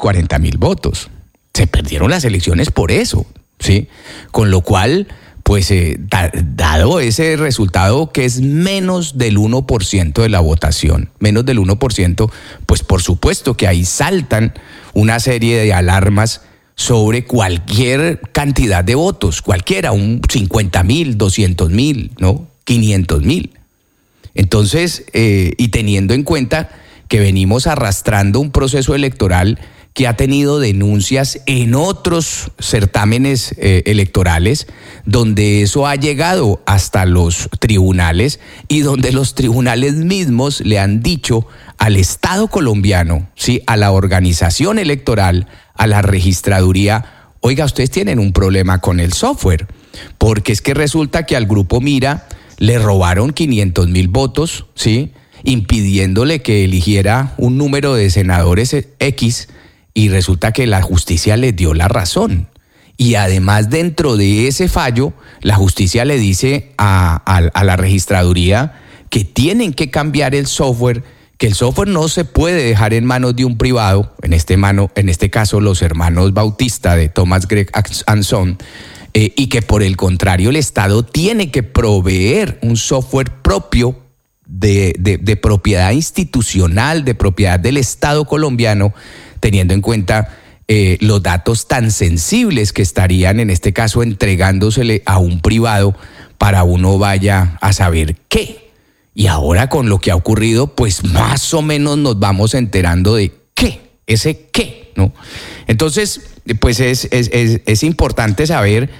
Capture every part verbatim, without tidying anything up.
cuarenta mil votos. Se perdieron las elecciones por eso, ¿sí? Con lo cual, pues eh, da, dado ese resultado que es menos del uno por ciento de la votación, menos del uno por ciento, pues por supuesto que ahí saltan una serie de alarmas sobre cualquier cantidad de votos, cualquiera, un cincuenta mil, doscientos mil, ¿no? quinientos mil. Entonces, eh, y teniendo en cuenta que venimos arrastrando un proceso electoral que ha tenido denuncias en otros certámenes eh, electorales, donde eso ha llegado hasta los tribunales y donde los tribunales mismos le han dicho al Estado colombiano, ¿sí?, a la organización electoral, a la registraduría, oiga, ustedes tienen un problema con el software, porque es que resulta que al Grupo Mira le robaron quinientos mil votos, ¿sí?, impidiéndole que eligiera un número de senadores X, y resulta que la justicia le dio la razón. Y además, dentro de ese fallo, la justicia le dice a, a, a la registraduría que tienen que cambiar el software, que el software no se puede dejar en manos de un privado, en este, mano, en este caso los hermanos Bautista de Thomas Gregg and Son, eh, y que por el contrario el Estado tiene que proveer un software propio de, de, de propiedad institucional, de propiedad del Estado colombiano, teniendo en cuenta eh, los datos tan sensibles que estarían en este caso entregándosele a un privado para uno vaya a saber qué. Y ahora con lo que ha ocurrido, pues más o menos nos vamos enterando de qué, ese qué, ¿no? Entonces, pues es, es, es, es importante saber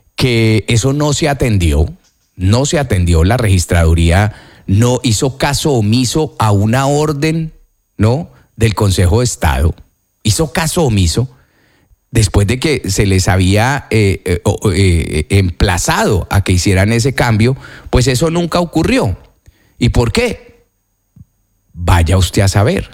que eso no se atendió, no se atendió, la registraduría no hizo caso omiso a una orden, ¿no?, del Consejo de Estado. Hizo caso omiso después de que se les había eh, eh, eh, emplazado a que hicieran ese cambio, pues eso nunca ocurrió. ¿Y por qué? Vaya usted a saber.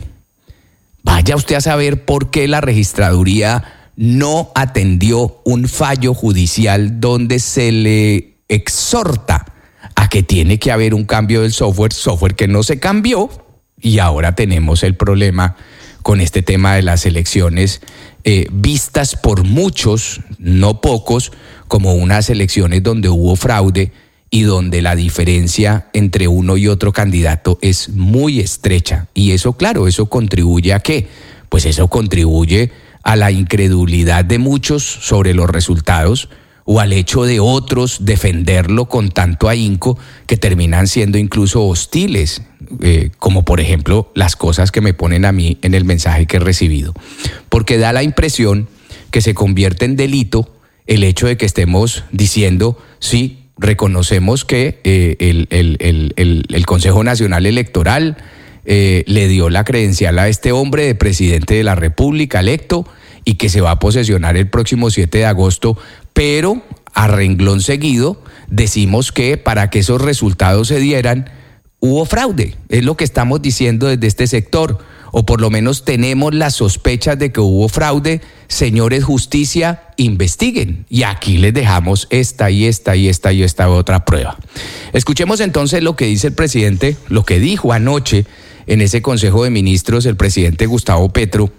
Vaya usted a saber por qué la registraduría no atendió un fallo judicial donde se le exhorta a que tiene que haber un cambio del software, software que no se cambió, y ahora tenemos el problema con este tema de las elecciones eh, vistas por muchos, no pocos, como unas elecciones donde hubo fraude y donde la diferencia entre uno y otro candidato es muy estrecha. Y eso, claro, eso contribuye a ¿qué? Pues eso contribuye a la incredulidad de muchos sobre los resultados, o al hecho de otros defenderlo con tanto ahínco que terminan siendo incluso hostiles, eh, como por ejemplo las cosas que me ponen a mí en el mensaje que he recibido. Porque da la impresión que se convierte en delito el hecho de que estemos diciendo, sí, reconocemos que eh, el, el, el, el, el Consejo Nacional Electoral eh, le dio la credencial a este hombre de presidente de la República electo y que se va a posesionar el próximo siete de agosto, pero a renglón seguido decimos que para que esos resultados se dieran hubo fraude. Es lo que estamos diciendo desde este sector, o por lo menos tenemos las sospechas de que hubo fraude. Señores justicia, investiguen. Y aquí les dejamos esta y esta y esta y esta otra prueba. Escuchemos entonces lo que dice el presidente, lo que dijo anoche en ese Consejo de Ministros el presidente Gustavo Petro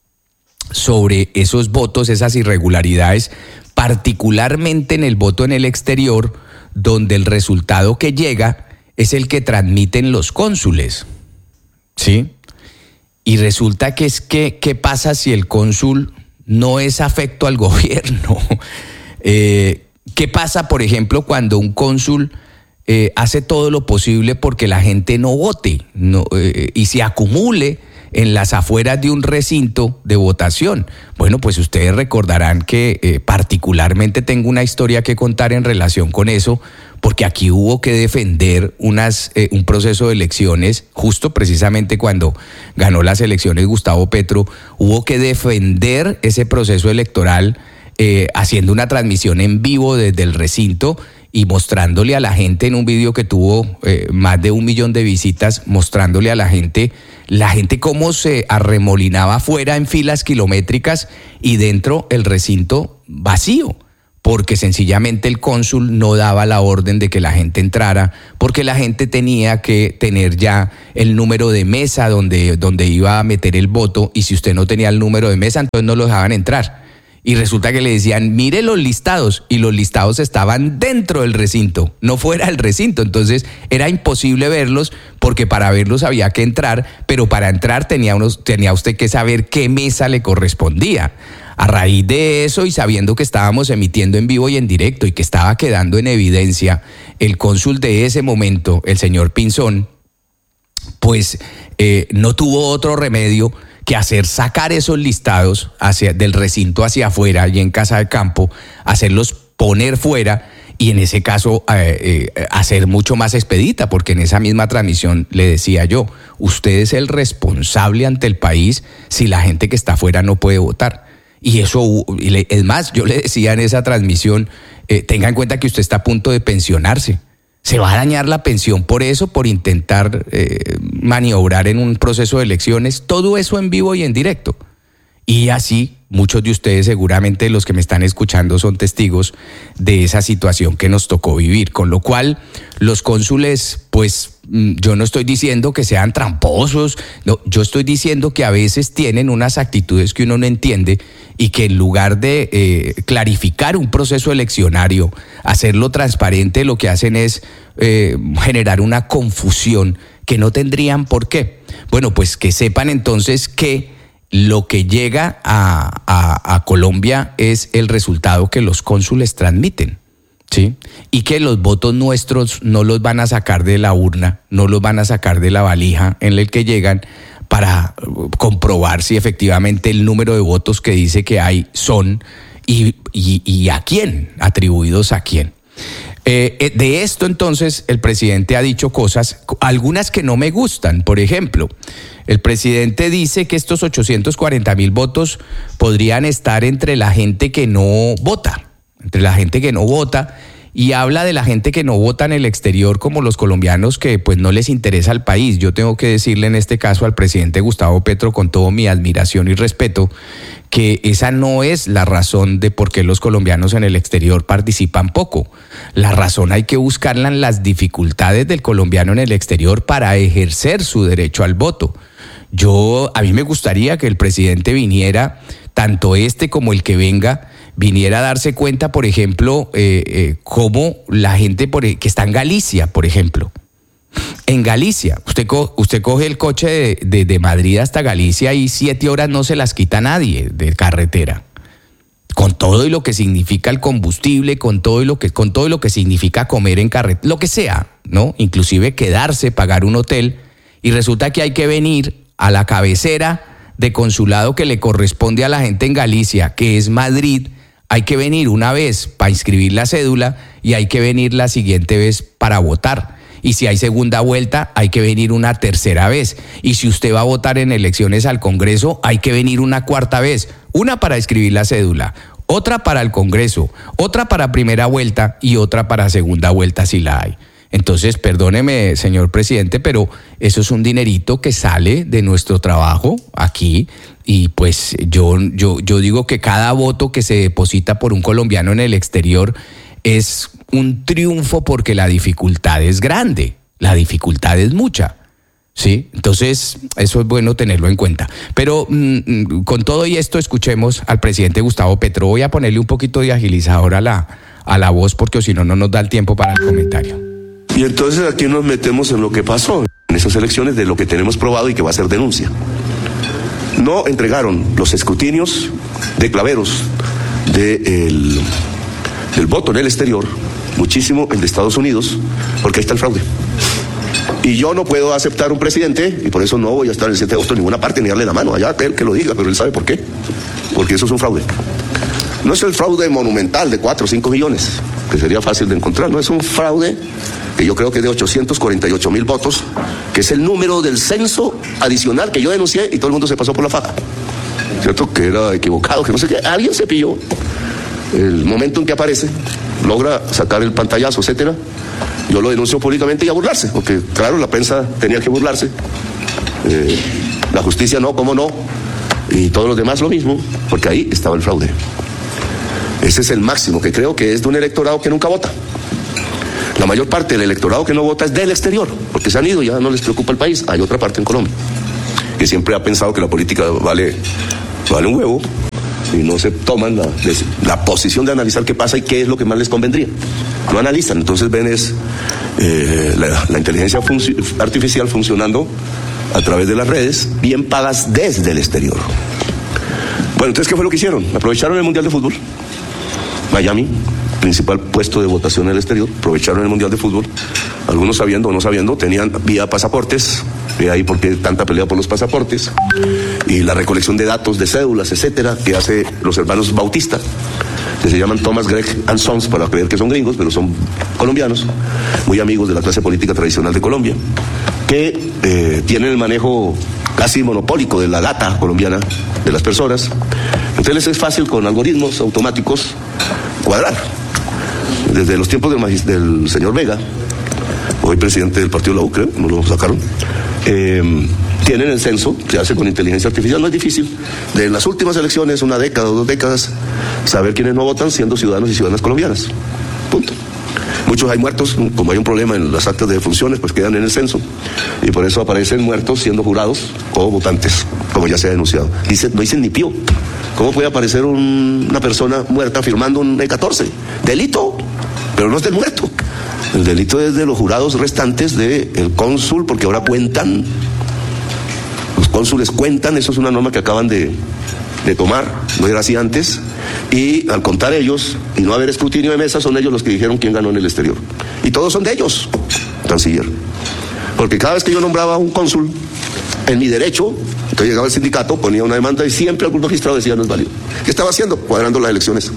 sobre esos votos, esas irregularidades, particularmente en el voto en el exterior, donde el resultado que llega es el que transmiten los cónsules, ¿sí? Y resulta que es que, ¿qué pasa si el cónsul no es afecto al gobierno? Eh, ¿Qué pasa, por ejemplo, cuando un cónsul eh, hace todo lo posible porque la gente no vote no, eh, y se acumule en las afueras de un recinto de votación? Bueno, pues ustedes recordarán que eh, particularmente tengo una historia que contar en relación con eso, porque aquí hubo que defender unas, eh, un proceso de elecciones, justo precisamente cuando ganó las elecciones Gustavo Petro, hubo que defender ese proceso electoral eh, haciendo una transmisión en vivo desde el recinto y mostrándole a la gente en un video que tuvo eh, más de un millón de visitas, mostrándole a la gente, la gente cómo se arremolinaba afuera en filas kilométricas y dentro el recinto vacío, porque sencillamente el cónsul no daba la orden de que la gente entrara, porque la gente tenía que tener ya el número de mesa donde, donde iba a meter el voto, y si usted no tenía el número de mesa, entonces no lo dejaban entrar. Y resulta que le decían, mire los listados, y los listados estaban dentro del recinto, no fuera del recinto. Entonces era imposible verlos, porque para verlos había que entrar, pero para entrar tenía, unos, tenía usted que saber qué mesa le correspondía. A raíz de eso, y sabiendo que estábamos emitiendo en vivo y en directo y que estaba quedando en evidencia, el cónsul de ese momento, el señor Pinzón, pues eh, no tuvo otro remedio que hacer sacar esos listados hacia, del recinto hacia afuera y en Casa de Campo, hacerlos poner fuera, y en ese caso eh, eh, hacer mucho más expedita, porque en esa misma transmisión le decía yo, usted es el responsable ante el país si la gente que está afuera no puede votar. Y eso, es más, yo le decía en esa transmisión, eh, tenga en cuenta que usted está a punto de pensionarse. Se va a dañar la pensión por eso, por intentar eh, maniobrar en un proceso de elecciones. Todo eso en vivo y en directo. Y así, muchos de ustedes, seguramente los que me están escuchando, son testigos de esa situación que nos tocó vivir. Con lo cual, los cónsules, pues yo no estoy diciendo que sean tramposos, no, yo estoy diciendo que a veces tienen unas actitudes que uno no entiende, y que en lugar de eh, clarificar un proceso eleccionario, hacerlo transparente, lo que hacen es eh, generar una confusión que no tendrían por qué. Bueno, pues que sepan entonces que lo que llega a, a, a Colombia es el resultado que los cónsules transmiten, ¿sí? Y que los votos nuestros no los van a sacar de la urna, no los van a sacar de la valija en el que llegan, para comprobar si efectivamente el número de votos que dice que hay son, y, y, y a quién, atribuidos a quién. Eh, de esto entonces el presidente ha dicho cosas, algunas que no me gustan. Por ejemplo, el presidente dice que estos ochocientos cuarenta mil votos podrían estar entre la gente que no vota, entre la gente que no vota, y habla de la gente que no vota en el exterior como los colombianos que pues no les interesa el país. Yo tengo que decirle en este caso al presidente Gustavo Petro, con toda mi admiración y respeto, que esa no es la razón de por qué los colombianos en el exterior participan poco. La razón hay que buscarla en las dificultades del colombiano en el exterior para ejercer su derecho al voto. Yo, a mí me gustaría que el presidente viniera, tanto este como el que venga, viniera a darse cuenta, por ejemplo, eh, eh, cómo la gente por, que está en Galicia, por ejemplo. En Galicia, usted, co, usted coge el coche de, de, de Madrid hasta Galicia y siete horas no se las quita nadie de carretera. Con todo y lo que significa el combustible, con todo y lo que, con todo y lo que significa comer en carretera, lo que sea, ¿no? Inclusive quedarse, pagar un hotel, y resulta que hay que venir a la cabecera de consulado que le corresponde a la gente en Galicia, que es Madrid. Hay que venir una vez para inscribir la cédula y hay que venir la siguiente vez para votar. Y si hay segunda vuelta, hay que venir una tercera vez. Y si usted va a votar en elecciones al Congreso, hay que venir una cuarta vez. Una para inscribir la cédula, otra para el Congreso, otra para primera vuelta y otra para segunda vuelta si la hay. Entonces, perdóneme, señor presidente, pero eso es un dinerito que sale de nuestro trabajo aquí, y pues yo, yo, yo digo que cada voto que se deposita por un colombiano en el exterior es un triunfo, porque la dificultad es grande, la dificultad es mucha, ¿sí? Entonces, eso es bueno tenerlo en cuenta. Pero mmm, con todo y esto, escuchemos al presidente Gustavo Petro. Voy a ponerle un poquito de agilizador a la, a la voz, porque si no, no nos da el tiempo para el comentario. Y entonces aquí nos metemos en lo que pasó en esas elecciones, de lo que tenemos probado y que va a ser denuncia. No entregaron los escrutinios de claveros de el, del voto en el exterior, muchísimo el de Estados Unidos, porque ahí está el fraude. Y yo no puedo aceptar un presidente, y por eso no voy a estar el siete de agosto en ninguna parte ni darle la mano allá, él que lo diga, pero él sabe por qué. Porque eso es un fraude. No es el fraude monumental de cuatro o cinco millones, que sería fácil de encontrar, no, es un fraude que yo creo que es de ochocientos cuarenta y ocho mil votos, que es el número del censo adicional que yo denuncié y todo el mundo se pasó por la faja. ¿Cierto? Que era equivocado, que no sé qué, alguien se pilló. El momento en que aparece, logra sacar el pantallazo, etcétera, yo lo denuncio públicamente y a burlarse, porque claro, la prensa tenía que burlarse, eh, la justicia no, cómo no, y todos los demás lo mismo, porque ahí estaba el fraude. Ese es el máximo, que creo que es de un electorado que nunca vota. La mayor parte del electorado que no vota es del exterior, porque se han ido, ya no les preocupa el país. Hay otra parte en Colombia, que siempre ha pensado que la política vale, vale un huevo, y no se toman la, la posición de analizar qué pasa y qué es lo que más les convendría. No analizan, entonces ven es eh, la, la inteligencia funci- artificial funcionando a través de las redes, bien pagas desde el exterior. Bueno, entonces, ¿qué fue lo que hicieron? Aprovecharon el Mundial de Fútbol, Miami, principal puesto de votación en el exterior, aprovecharon el Mundial de Fútbol, algunos sabiendo o no sabiendo, tenían vía pasaportes, de ahí por qué tanta pelea por los pasaportes, y la recolección de datos, de cédulas, etcétera, que hace los hermanos Bautista, que se llaman Thomas, Gregg and Sons, para creer que son gringos, pero son colombianos, muy amigos de la clase política tradicional de Colombia, que eh, tienen el manejo casi monopólico de la data colombiana de las personas. Entonces les es fácil con algoritmos automáticos cuadrar. Desde los tiempos del, magist- del señor Vega, hoy presidente del partido de la U, creo, no lo sacaron, eh, tienen el censo, se hace con inteligencia artificial, no es difícil, de las últimas elecciones, una década o dos décadas, saber quiénes no votan siendo ciudadanos y ciudadanas colombianas. Punto. Muchos hay muertos, como hay un problema en las actas de defunciones, pues quedan en el censo, y por eso aparecen muertos siendo jurados o votantes, como ya se ha denunciado. Dice, no dicen ni pío. ¿Cómo puede aparecer un, una persona muerta firmando un E catorce? Delito, pero no es del muerto. El delito es de los jurados restantes del cónsul, porque ahora cuentan, los cónsules cuentan, eso es una norma que acaban de, de tomar, no era así antes, y al contar ellos y no haber escrutinio de mesa, son ellos los que dijeron quién ganó en el exterior. Y todos son de ellos, canciller. Porque cada vez que yo nombraba a un cónsul, en mi derecho, entonces llegaba el sindicato, ponía una demanda y siempre algún magistrado decía no es válido. ¿Qué estaba haciendo? Cuadrando las elecciones.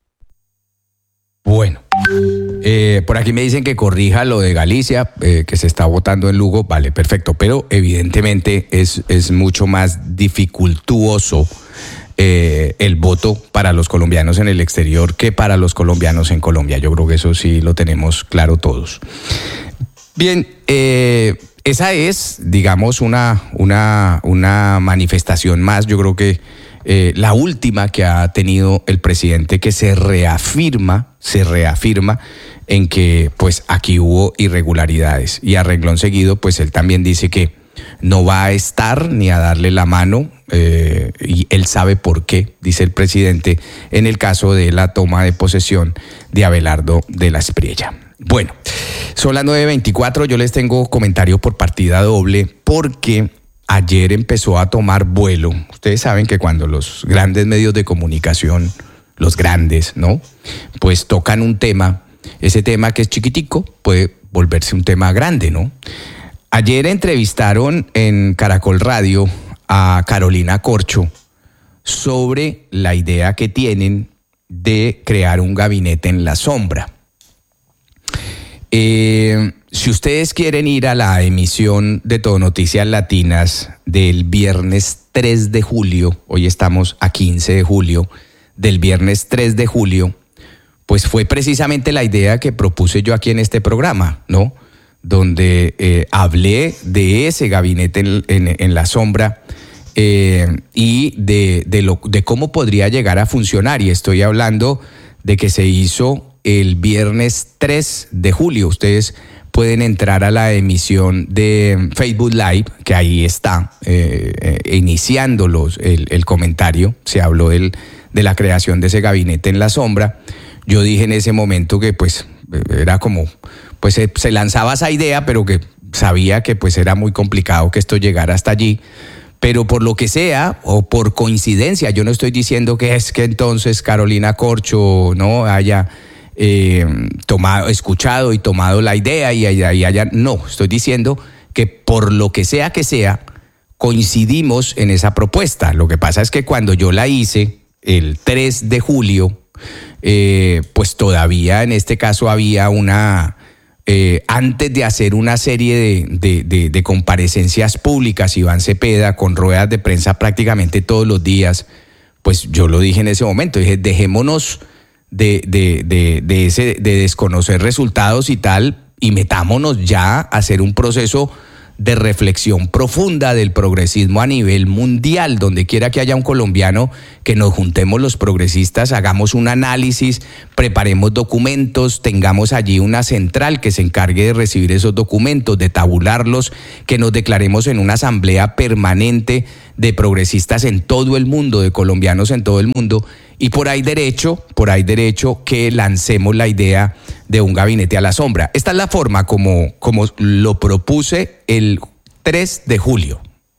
Bueno, eh, por aquí me dicen que corrija lo de Galicia, eh, que se está votando en Lugo. Vale, perfecto, pero evidentemente es, es mucho más dificultuoso eh, el voto para los colombianos en el exterior que para los colombianos en Colombia. Yo creo que eso sí lo tenemos claro todos. Bien, eh, esa es, digamos, una, una, una manifestación más, yo creo que eh, la última que ha tenido el presidente, que se reafirma, se reafirma en que pues aquí hubo irregularidades, y a renglón seguido pues él también dice que no va a estar ni a darle la mano, eh, y él sabe por qué, dice el presidente, en el caso de la toma de posesión de Abelardo de la Espriella. Bueno, son las nueve veinticuatro, yo les tengo comentario por partida doble porque ayer empezó a tomar vuelo. Ustedes saben que cuando los grandes medios de comunicación, los grandes, ¿no? Pues tocan un tema, ese tema que es chiquitico puede volverse un tema grande, ¿no? Ayer entrevistaron en Caracol Radio a Carolina Corcho sobre la idea que tienen de crear un gabinete en la sombra. Eh, si ustedes quieren ir a la emisión de Todo Noticias Latinas del viernes tres de julio, hoy estamos a quince de julio, del viernes tres de julio, pues fue precisamente la idea que propuse yo aquí en este programa, ¿no? Donde eh, hablé de ese gabinete en, en, en la sombra eh, y de, de, lo, de cómo podría llegar a funcionar. Y estoy hablando de que se hizo el viernes tres de julio. Ustedes pueden entrar a la emisión de Facebook Live, que ahí está, eh, eh, iniciando los, el, el comentario. Se habló del, de la creación de ese gabinete en la sombra. Yo dije en ese momento que pues era como, pues se, se lanzaba esa idea, pero que sabía que pues era muy complicado que esto llegara hasta allí. Pero por lo que sea, o por coincidencia, yo no estoy diciendo que es que entonces Carolina Corcho no haya Eh, tomado, escuchado y tomado la idea y haya, y haya, no, estoy diciendo que por lo que sea que sea, coincidimos en esa propuesta. Lo que pasa es que cuando yo la hice el tres de julio, eh, pues todavía en este caso había una, eh, antes de hacer una serie de, de, de, de comparecencias públicas, Iván Cepeda, con ruedas de prensa prácticamente todos los días, pues yo lo dije en ese momento, dije, dejémonos De, de, de, de, ese, de desconocer resultados y tal, y metámonos ya a hacer un proceso de reflexión profunda del progresismo a nivel mundial, donde quiera que haya un colombiano que nos juntemos los progresistas, hagamos un análisis, preparemos documentos, tengamos allí una central que se encargue de recibir esos documentos, de tabularlos, que nos declaremos en una asamblea permanente de progresistas en todo el mundo, de colombianos en todo el mundo, y por ahí derecho, por ahí derecho que lancemos la idea de un gabinete a la sombra. Esta es la forma como, como lo propuse el tres de julio.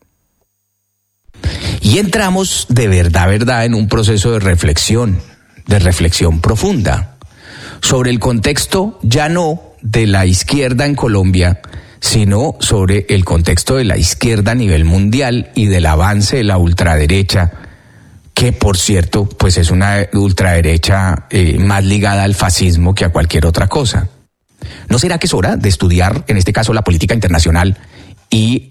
Y entramos de verdad, verdad, en un proceso de reflexión, de reflexión profunda, sobre el contexto ya no de la izquierda en Colombia, sino sobre el contexto de la izquierda a nivel mundial y del avance de la ultraderecha, que por cierto, pues es una ultraderecha eh, más ligada al fascismo que a cualquier otra cosa. ¿No será que es hora de estudiar, en este caso, la política internacional y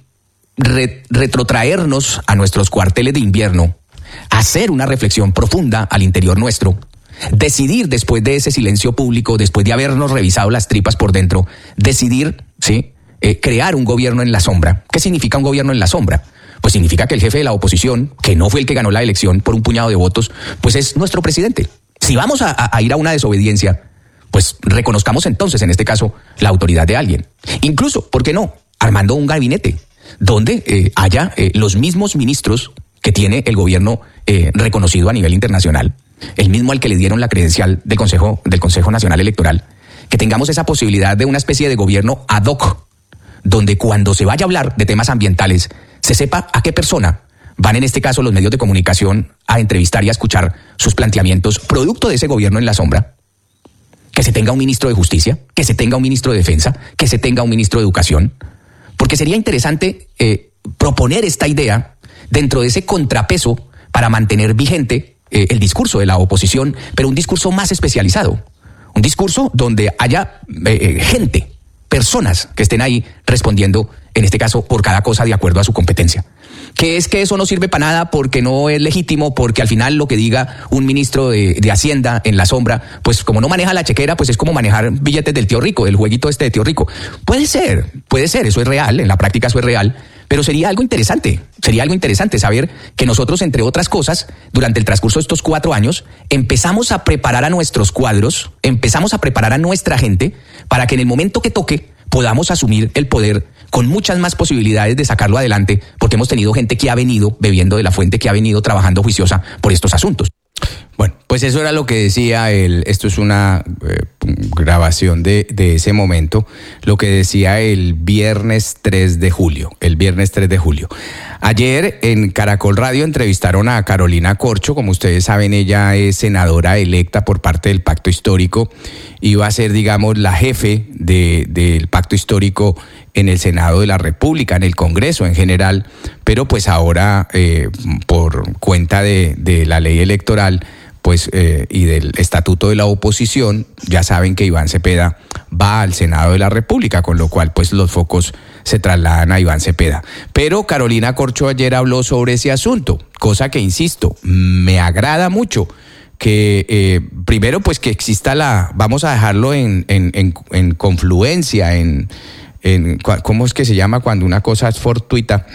re- retrotraernos a nuestros cuarteles de invierno, hacer una reflexión profunda al interior nuestro, decidir después de ese silencio público, después de habernos revisado las tripas por dentro, decidir, ¿sí?, eh, crear un gobierno en la sombra? ¿Qué significa un gobierno en la sombra? Pues significa que el jefe de la oposición, que no fue el que ganó la elección por un puñado de votos, pues es nuestro presidente. Si vamos a, a ir a una desobediencia, pues reconozcamos entonces, en este caso, la autoridad de alguien. Incluso, ¿por qué no?, armando un gabinete donde eh, haya eh, los mismos ministros que tiene el gobierno eh, reconocido a nivel internacional, el mismo al que le dieron la credencial del Consejo, del Consejo Nacional Electoral, que tengamos esa posibilidad de una especie de gobierno ad hoc, donde cuando se vaya a hablar de temas ambientales, se sepa a qué persona van, en este caso, los medios de comunicación a entrevistar y a escuchar sus planteamientos producto de ese gobierno en la sombra. Que se tenga un ministro de Justicia, que se tenga un ministro de Defensa, que se tenga un ministro de Educación, porque sería interesante eh, proponer esta idea dentro de ese contrapeso para mantener vigente eh, el discurso de la oposición, pero un discurso más especializado, un discurso donde haya eh, gente, personas que estén ahí respondiendo, en este caso, por cada cosa de acuerdo a su competencia. Que es que eso no sirve para nada porque no es legítimo, porque al final lo que diga un ministro de, de Hacienda en la sombra, pues como no maneja la chequera, pues es como manejar billetes del tío rico, del jueguito este de tío rico. Puede ser, puede ser, eso es real, en la práctica eso es real, pero sería algo interesante, sería algo interesante saber que nosotros, entre otras cosas, durante el transcurso de estos cuatro años, empezamos a preparar a nuestros cuadros, empezamos a preparar a nuestra gente para que en el momento que toque podamos asumir el poder con muchas más posibilidades de sacarlo adelante, porque hemos tenido gente que ha venido bebiendo de la fuente, que ha venido trabajando juiciosa por estos asuntos. Bueno, pues eso era lo que decía él. Esto es una eh, grabación de, de ese momento, lo que decía el viernes tres de julio, el viernes tres de julio. Ayer en Caracol Radio entrevistaron a Carolina Corcho. Como ustedes saben, ella es senadora electa por parte del Pacto Histórico, iba a ser, digamos, la jefe de, del Pacto Histórico en el Senado de la República, en el Congreso en general, pero pues ahora eh, por cuenta de, de la ley electoral pues eh, y del estatuto de la oposición, ya saben que Iván Cepeda va al Senado de la República, con lo cual pues los focos se trasladan a Iván Cepeda. Pero Carolina Corcho ayer habló sobre ese asunto, cosa que, insisto, me agrada mucho, que eh, primero pues que exista la, vamos a dejarlo en, en, en, en confluencia, en... En, ¿cómo es que se llama cuando una cosa es fortuita?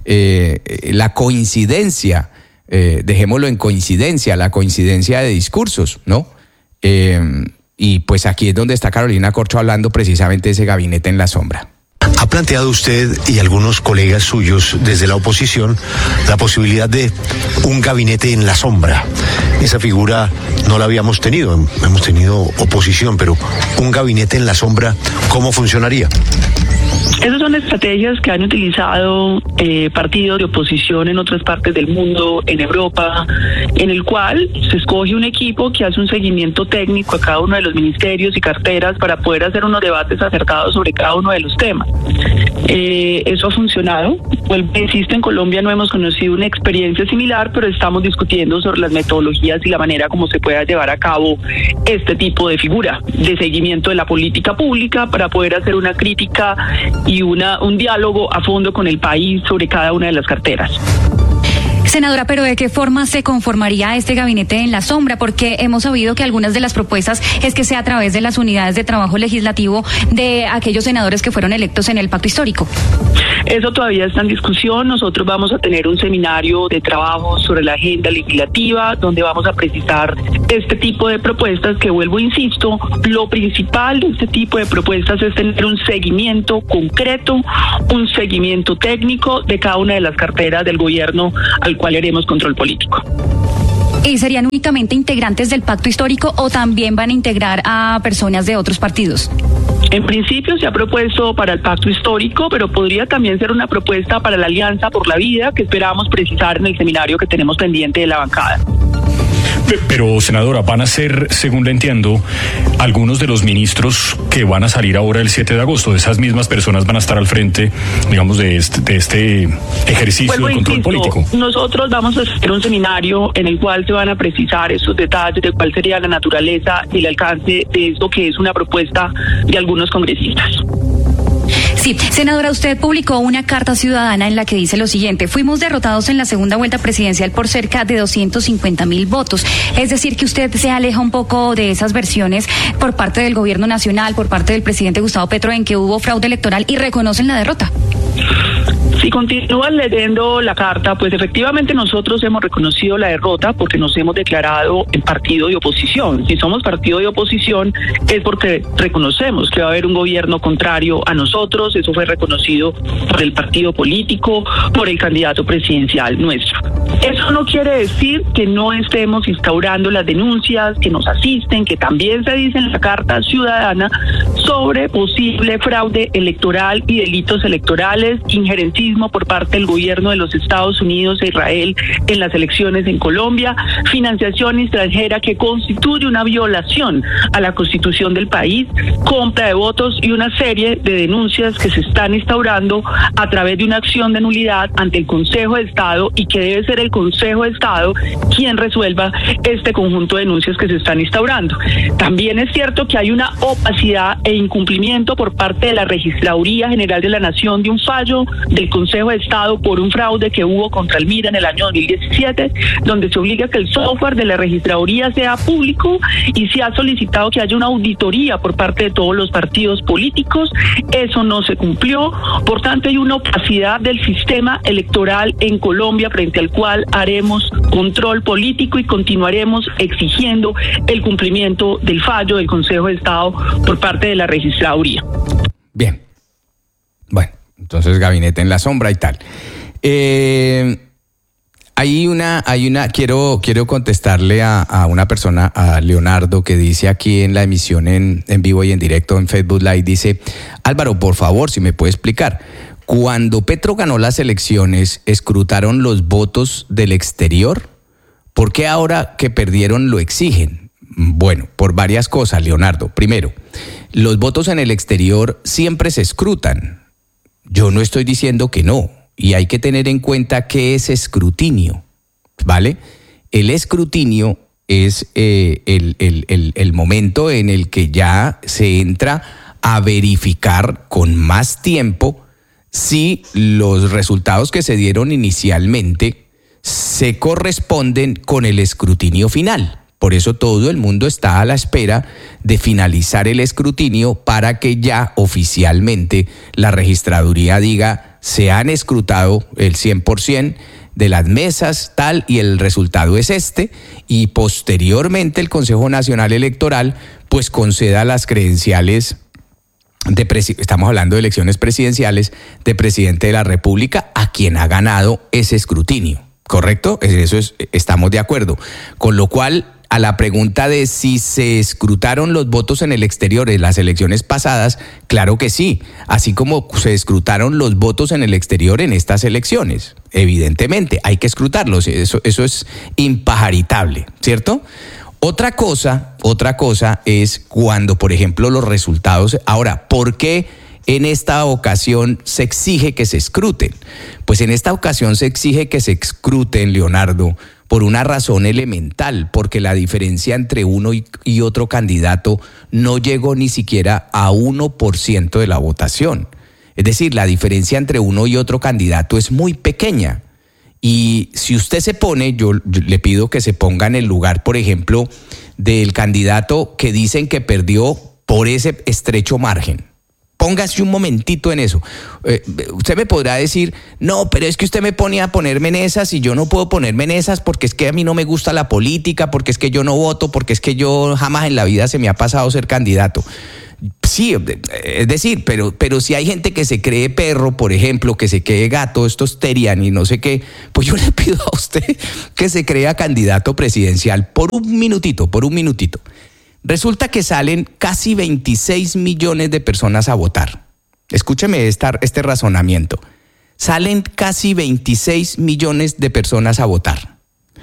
Eh, la coincidencia, eh, dejémoslo en coincidencia, la coincidencia de discursos, ¿no? Eh, y pues aquí es donde está Carolina Corcho hablando precisamente de ese gabinete en la sombra. ¿Ha planteado usted y algunos colegas suyos desde la oposición la posibilidad de un gabinete en la sombra? Esa figura no la habíamos tenido, hemos tenido oposición, pero un gabinete en la sombra, ¿cómo funcionaría? Esas son estrategias que han utilizado eh, partidos de oposición en otras partes del mundo, en Europa, en el cual se escoge un equipo que hace un seguimiento técnico a cada uno de los ministerios y carteras para poder hacer unos debates acertados sobre cada uno de los temas. Eh, eso ha funcionado. Vuelvo, insisto, en Colombia no hemos conocido una experiencia similar, pero estamos discutiendo sobre las metodologías y la manera como se pueda llevar a cabo este tipo de figura de seguimiento de la política pública para poder hacer una crítica y una un diálogo a fondo con el país sobre cada una de las carteras. Senadora, pero ¿de qué forma se conformaría este gabinete en la sombra? Porque hemos sabido que algunas de las propuestas es que sea a través de las unidades de trabajo legislativo de aquellos senadores que fueron electos en el pacto histórico. Eso todavía está en discusión. Nosotros vamos a tener un seminario de trabajo sobre la agenda legislativa donde vamos a precisar este tipo de propuestas que, vuelvo, insisto, lo principal de este tipo de propuestas es tener un seguimiento concreto, un seguimiento técnico de cada una de las carteras del gobierno al cual haremos control político. ¿Y serían únicamente integrantes del pacto histórico o también van a integrar a personas de otros partidos? En principio se ha propuesto para el pacto histórico, pero podría también ser una propuesta para la Alianza por la Vida, que esperamos precisar en el seminario que tenemos pendiente de la bancada. Pero, senadora, van a ser, según le entiendo, algunos de los ministros que van a salir ahora el siete de agosto. De esas mismas personas van a estar al frente, digamos, de este, de este ejercicio Vuelvo, de control insisto, político. Nosotros vamos a hacer un seminario en el cual se van a precisar esos detalles de cuál sería la naturaleza y el alcance de esto que es una propuesta de algunos congresistas. Sí, senadora, usted publicó una carta ciudadana en la que dice lo siguiente: fuimos derrotados en la segunda vuelta presidencial por cerca de doscientos cincuenta mil votos. Es decir, que usted se aleja un poco de esas versiones por parte del gobierno nacional, por parte del presidente Gustavo Petro, en que hubo fraude electoral, y reconocen la derrota. Si continúan leyendo la carta, pues efectivamente nosotros hemos reconocido la derrota porque nos hemos declarado en partido de oposición. Si somos partido de oposición es porque reconocemos que va a haber un gobierno contrario a nosotros. Eso fue reconocido por el partido político, por el candidato presidencial nuestro. Eso no quiere decir que no estemos instaurando las denuncias que nos asisten, que también se dice en la carta ciudadana, sobre posible fraude electoral y delitos electorales, injerencismo por parte del gobierno de los Estados Unidos e Israel en las elecciones en Colombia, financiación extranjera que constituye una violación a la Constitución del país, compra de votos y una serie de denuncias que se están instaurando a través de una acción de nulidad ante el Consejo de Estado, y que debe ser el Consejo de Estado quien resuelva este conjunto de denuncias que se están instaurando. También es cierto que hay una opacidad e incumplimiento por parte de la Registraduría General de la Nación de un fallo del Consejo de Estado por un fraude que hubo contra el MIRA en el año dos mil diecisiete, donde se obliga a que el software de la Registraduría sea público, y se ha solicitado que haya una auditoría por parte de todos los partidos políticos. Eso no se cumplió. Por tanto, hay una opacidad del sistema electoral en Colombia, frente al cual haremos control político y continuaremos exigiendo el cumplimiento del fallo del Consejo de Estado por parte de la Registraduría. Bien. Bueno, entonces gabinete en la sombra y tal. Eh, hay una, hay una, quiero, quiero contestarle a, a una persona, a Leonardo, que dice aquí en la emisión en, en vivo y en directo en Facebook Live, dice: Álvaro, por favor, si me puede explicar. Cuando Petro ganó las elecciones, ¿escrutaron los votos del exterior? ¿Por qué ahora que perdieron lo exigen? Bueno, por varias cosas, Leonardo. Primero, los votos en el exterior siempre se escrutan. Yo no estoy diciendo que no, y hay que tener en cuenta qué es escrutinio, ¿vale? El escrutinio es eh, el, el, el, el momento en el que ya se entra a verificar con más tiempo si los resultados que se dieron inicialmente se corresponden con el escrutinio final. Por eso todo el mundo está a la espera de finalizar el escrutinio para que ya oficialmente la registraduría diga: se han escrutado el cien por ciento de las mesas, tal, y el resultado es este, y posteriormente el Consejo Nacional Electoral pues conceda las credenciales de presi- estamos hablando de elecciones presidenciales, de presidente de la República a quien ha ganado ese escrutinio, ¿correcto? Eso es, estamos de acuerdo. Con lo cual, a la pregunta de si se escrutaron los votos en el exterior en las elecciones pasadas, claro que sí, así como se escrutaron los votos en el exterior en estas elecciones. Evidentemente, hay que escrutarlos, eso, eso es impajaritable, ¿cierto? Otra cosa, otra cosa es cuando, por ejemplo, los resultados... Ahora, ¿por qué en esta ocasión se exige que se escruten? Pues en esta ocasión se exige que se escruten, Leonardo, por una razón elemental, porque la diferencia entre uno y, y otro candidato no llegó ni siquiera a uno por ciento de la votación. Es decir, la diferencia entre uno y otro candidato es muy pequeña. Y si usted se pone, yo, yo le pido que se ponga en el lugar, por ejemplo, del candidato que dicen que perdió por ese estrecho margen. Póngase un momentito en eso. Eh, usted me podrá decir, no, pero es que usted me pone a ponerme en esas y yo no puedo ponerme en esas porque es que a mí no me gusta la política, porque es que yo no voto, porque es que yo jamás en la vida se me ha pasado ser candidato. Sí, es decir, pero, pero si hay gente que se cree perro, por ejemplo, que se cree gato, estos terian y no sé qué, pues yo le pido a usted que se crea candidato presidencial por un minutito, por un minutito. Resulta que salen casi veintiséis millones de personas a votar. Escúcheme esta, este razonamiento. Salen casi veintiséis millones de personas a votar.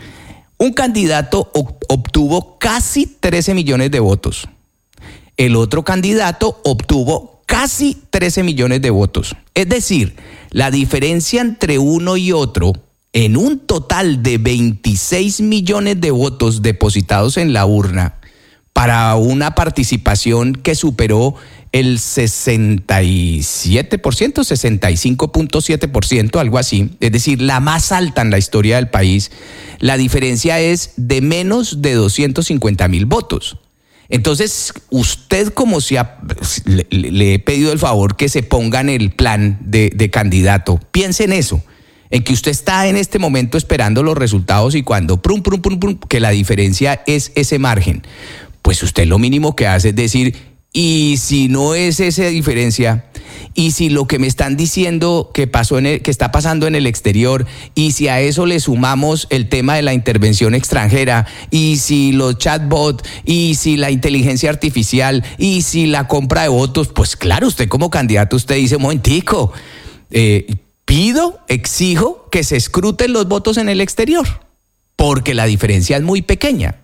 Un candidato obtuvo casi trece millones de votos. El otro candidato obtuvo casi trece millones de votos. Es decir, la diferencia entre uno y otro, en un total de veintiséis millones de votos depositados en la urna, para una participación que superó el sesenta y siete por ciento, sesenta y cinco punto siete por ciento, algo así, es decir, la más alta en la historia del país, la diferencia es de menos de doscientos cincuenta mil votos. Entonces, usted como si ha, le, le he pedido el favor que se ponga en el plan de, de candidato, piense en eso, en que usted está en este momento esperando los resultados y cuando prum, prum, prum, prum, que la diferencia es ese margen. Pues usted lo mínimo que hace es decir, y si no es esa diferencia, y si lo que me están diciendo que pasó en el, que está pasando en el exterior, y si a eso le sumamos el tema de la intervención extranjera, y si los chatbots, y si la inteligencia artificial, y si la compra de votos, pues claro, usted como candidato, usted dice, momentico, eh, pido, exijo que se escruten los votos en el exterior, porque la diferencia es muy pequeña.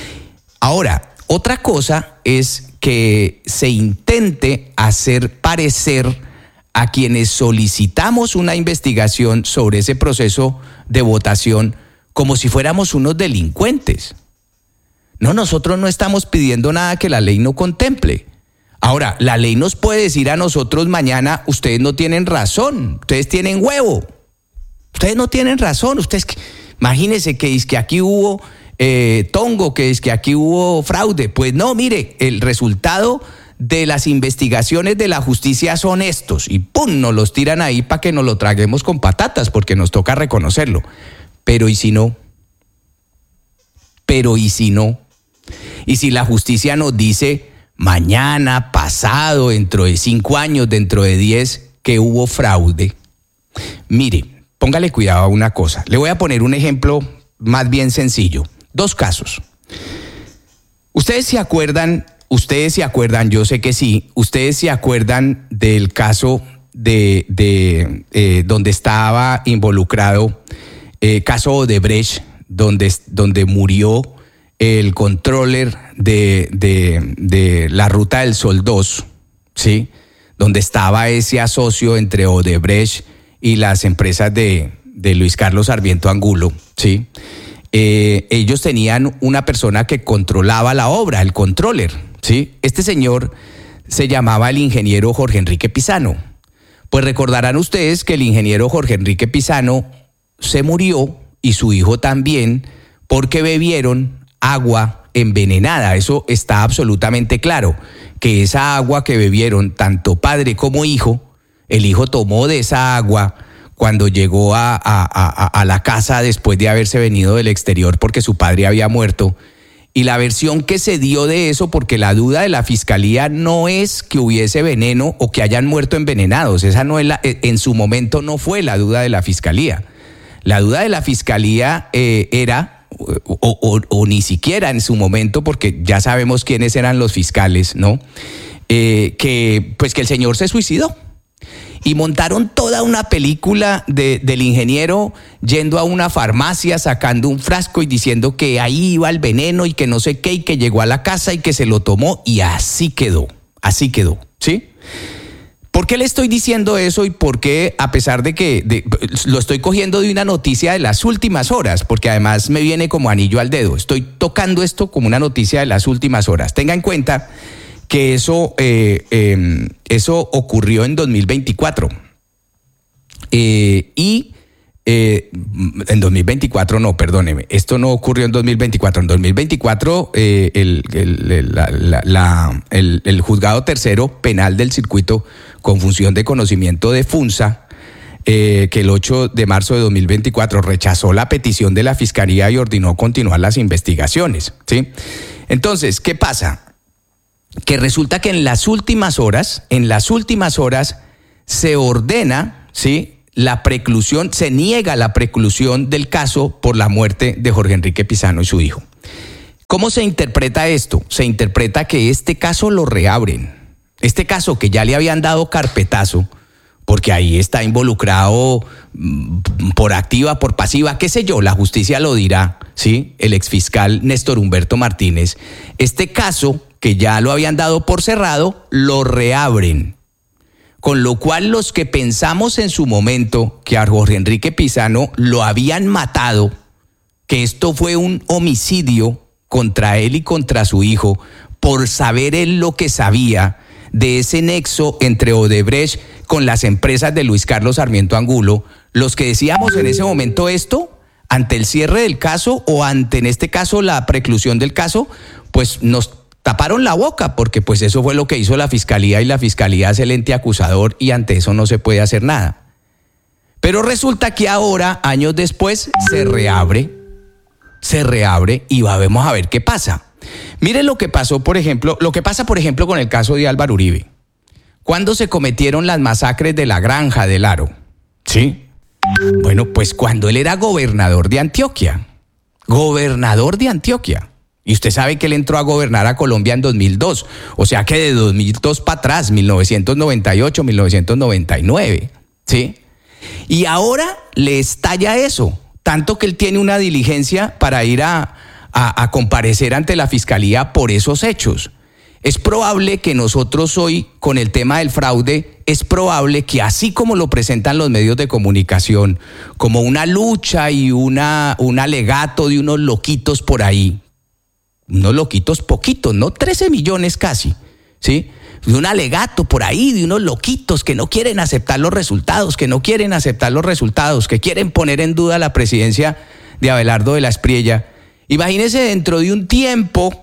Ahora, otra cosa es que se intente hacer parecer a quienes solicitamos una investigación sobre ese proceso de votación como si fuéramos unos delincuentes. No, nosotros no estamos pidiendo nada que la ley no contemple. Ahora, la ley nos puede decir a nosotros mañana, ustedes no tienen razón, ustedes tienen huevo, ustedes no tienen razón, ustedes, imagínense que es que aquí hubo eh, tongo, que es que aquí hubo fraude. Pues no, mire, el resultado de las investigaciones de la justicia son estos, y pum, nos los tiran ahí para que nos lo traguemos con patatas, porque nos toca reconocerlo. Pero ¿y si no? Pero ¿y si no? Y si la justicia nos dice mañana, pasado, dentro de cinco años, dentro de diez, que hubo fraude. Mire, póngale cuidado a una cosa. Le voy a poner un ejemplo más bien sencillo. Dos casos. Ustedes se acuerdan, ustedes se acuerdan, yo sé que sí, ustedes se acuerdan del caso de, de eh, donde estaba involucrado, eh, caso Odebrecht, donde, donde murió el controller de, de, de la Ruta del Sol dos, ¿sí? Donde estaba ese asocio entre Odebrecht y las empresas de, de Luis Carlos Sarmiento Angulo, ¿sí? Eh, ellos tenían una persona que controlaba la obra, el controller, ¿sí? Este señor se llamaba el ingeniero Jorge Enrique Pizano. Pues recordarán ustedes que el ingeniero Jorge Enrique Pizano se murió y su hijo también porque bebieron agua envenenada. Eso está absolutamente claro, que esa agua que bebieron tanto padre como hijo, el hijo tomó de esa agua cuando llegó a, a, a, a la casa después de haberse venido del exterior porque su padre había muerto. Y la versión que se dio de eso, porque la duda de la fiscalía no es que hubiese veneno o que hayan muerto envenenados, esa no es la, en su momento no fue la duda de la fiscalía. La duda de la fiscalía eh, era, o, o, o ni siquiera en su momento, porque ya sabemos quiénes eran los fiscales, ¿no? Eh, que pues que el señor se suicidó. Y montaron toda una película de, del ingeniero yendo a una farmacia, sacando un frasco y diciendo que ahí iba el veneno y que no sé qué, y que llegó a la casa y que se lo tomó, y así quedó, así quedó, ¿sí? ¿Por qué le estoy diciendo eso y por qué, a pesar de que de, lo estoy cogiendo de una noticia de las últimas horas, porque además me viene como anillo al dedo, estoy tocando esto como una noticia de las últimas horas? Tenga en cuenta que eso, eh, eh, eso ocurrió en dos mil veinticuatro. Eh, y Eh, en dos mil veinticuatro, no, perdóneme, esto no ocurrió en dos mil veinticuatro. En dos mil veinticuatro, eh, el, el, el, la, la, la, el, el juzgado tercero penal del circuito con función de conocimiento de Funza, eh, que el ocho de marzo de dos mil veinticuatro rechazó la petición de la Fiscalía y ordenó continuar las investigaciones, ¿sí? Entonces, ¿qué pasa? Que resulta que en las últimas horas, en las últimas horas se ordena, ¿sí?, la preclusión, se niega la preclusión del caso por la muerte de Jorge Enrique Pizano y su hijo. ¿Cómo se interpreta esto? Se interpreta que este caso lo reabren. Este caso que ya le habían dado carpetazo, porque ahí está involucrado por activa, por pasiva, qué sé yo, la justicia lo dirá, ¿sí? El exfiscal Néstor Humberto Martínez. Este caso que ya lo habían dado por cerrado, lo reabren. Con lo cual los que pensamos en su momento que a Jorge Enrique Pizano lo habían matado, que esto fue un homicidio contra él y contra su hijo, por saber él lo que sabía de ese nexo entre Odebrecht con las empresas de Luis Carlos Sarmiento Angulo, los que decíamos en ese momento esto, ante el cierre del caso o ante, en este caso, la preclusión del caso, pues nos taparon la boca, porque pues eso fue lo que hizo la Fiscalía, y la Fiscalía es el ente acusador y ante eso no se puede hacer nada. Pero resulta que ahora, años después, se reabre, se reabre y vamos a ver qué pasa. Miren lo que pasó, por ejemplo, lo que pasa, por ejemplo, con el caso de Álvaro Uribe. ¿Cuándo se cometieron las masacres de la Granja del Aro? ¿Sí? Bueno, pues cuando él era gobernador de Antioquia. Gobernador de Antioquia. Y usted sabe que él entró a gobernar a Colombia en dos mil dos. O sea que de dos mil dos para atrás, mil novecientos noventa y ocho, mil novecientos noventa y nueve. ¿Sí? Y ahora le estalla eso. Tanto que él tiene una diligencia para ir a, a, a comparecer ante la Fiscalía por esos hechos. Es probable que nosotros hoy, con el tema del fraude, es probable que así como lo presentan los medios de comunicación, como una lucha y una, un alegato de unos loquitos por ahí, unos loquitos poquitos, no trece millones casi, ¿sí? De un alegato por ahí, de unos loquitos que no quieren aceptar los resultados, que no quieren aceptar los resultados, que quieren poner en duda la presidencia de Abelardo de la Espriella. Imagínense dentro de un tiempo,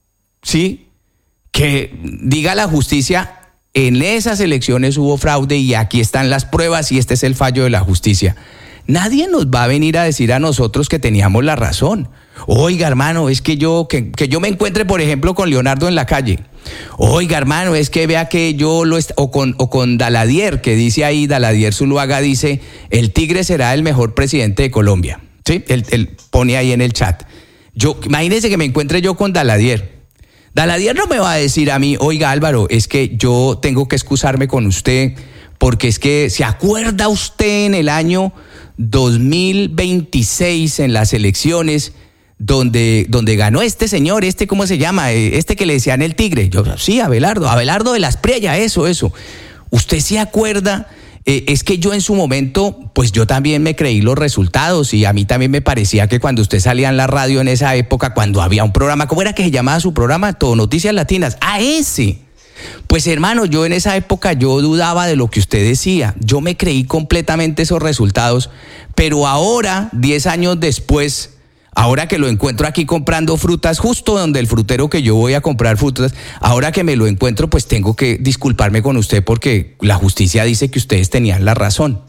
¿sí?, que diga la justicia, en esas elecciones hubo fraude y aquí están las pruebas y este es el fallo de la justicia. Nadie nos va a venir a decir a nosotros que teníamos la razón. Oiga, hermano, es que yo, que, que yo me encuentre, por ejemplo, con Leonardo en la calle. Oiga, hermano, es que vea que yo lo... Est- o, con, o con Daladier, que dice ahí, Daladier Zuluaga dice, el Tigre será el mejor presidente de Colombia. ¿Sí? Él, él pone ahí en el chat. Yo, imagínense que me encuentre yo con Daladier. Daladier no me va a decir a mí, oiga, Álvaro, es que yo tengo que excusarme con usted, porque es que, ¿se acuerda usted en el año dos mil veintiséis, en las elecciones, donde, donde ganó este señor, este, ¿cómo se llama? Este que le decían el Tigre? Yo, sí, Abelardo, Abelardo de la Espriella, eso, eso. ¿Usted se acuerda? Eh, es que yo en su momento, pues yo también me creí los resultados y a mí también me parecía que cuando usted salía en la radio en esa época, cuando había un programa, ¿cómo era que se llamaba su programa? Todo Noticias Latinas. ¡Ah, ese! Pues hermano, yo en esa época yo dudaba de lo que usted decía. Yo me creí completamente esos resultados, pero ahora, diez años después, ahora que lo encuentro aquí comprando frutas, justo donde el frutero que yo voy a comprar frutas, ahora que me lo encuentro, pues tengo que disculparme con usted porque la justicia dice que ustedes tenían la razón.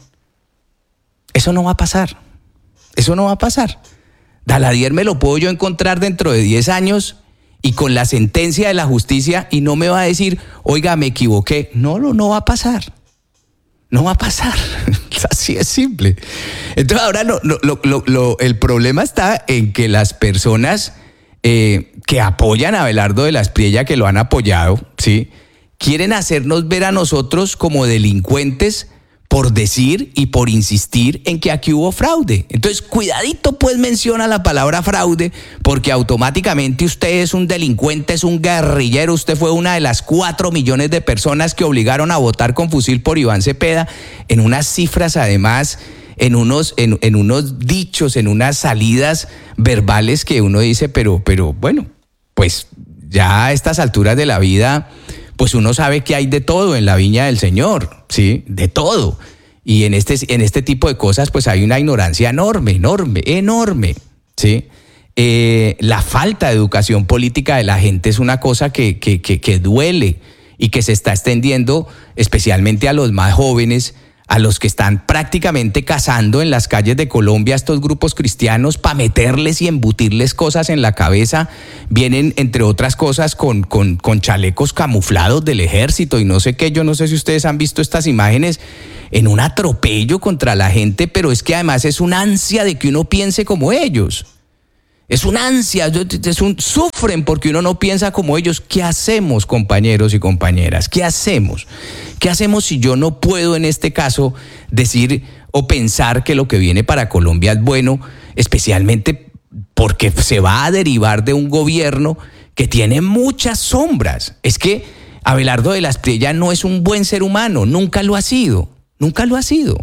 Eso no va a pasar. Eso no va a pasar. Daladier me lo puedo yo encontrar dentro de diez años y con la sentencia de la justicia y no me va a decir, oiga, me equivoqué. No, no, no va a pasar. No va a pasar. Así es simple. Entonces ahora lo, lo, lo, lo, el problema está en que las personas eh, que apoyan a Abelardo de la Espriella, que lo han apoyado, ¿sí?, quieren hacernos ver a nosotros como delincuentes por decir y por insistir en que aquí hubo fraude. Entonces, cuidadito pues menciona la palabra fraude, porque automáticamente usted es un delincuente, es un guerrillero, usted fue una de las cuatro millones de personas que obligaron a votar con fusil por Iván Cepeda, en unas cifras además, en unos, en, en unos dichos, en unas salidas verbales que uno dice, pero, pero bueno, pues ya a estas alturas de la vida, pues uno sabe que hay de todo en la viña del Señor, ¿sí? De todo. y en este, en este tipo de cosas pues hay una ignorancia enorme, enorme, enorme, ¿sí? Eh, la falta de educación política de la gente es una cosa que, que, que, que duele y que se está extendiendo especialmente a los más jóvenes, a los que están prácticamente cazando en las calles de Colombia estos grupos cristianos para meterles y embutirles cosas en la cabeza. Vienen, entre otras cosas, con, con, con chalecos camuflados del ejército y no sé qué. Yo no sé si ustedes han visto estas imágenes en un atropello contra la gente, pero es que además es una ansia de que uno piense como ellos. Es una ansia, es un, sufren porque uno no piensa como ellos. ¿Qué hacemos, compañeros y compañeras? ¿Qué hacemos? ¿Qué hacemos si yo no puedo en este caso decir o pensar que lo que viene para Colombia es bueno, especialmente porque se va a derivar de un gobierno que tiene muchas sombras? Es que Abelardo de la Espriella no es un buen ser humano, nunca lo ha sido, nunca lo ha sido.